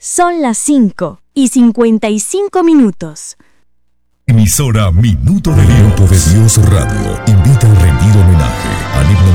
Son las 5:55. Emisora Minuto de Dios Radio invita al rendido homenaje a